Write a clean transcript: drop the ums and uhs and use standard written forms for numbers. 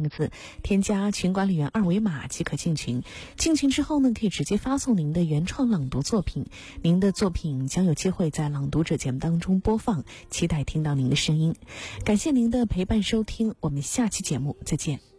个字，添加群管理员2维码即可进群。进群之后呢，可以直接发送您的原创朗读作品，您的作品将有机会在朗读者节目当中播放，期待听到您的声音。感谢您的陪伴收听，我们下期节目再见。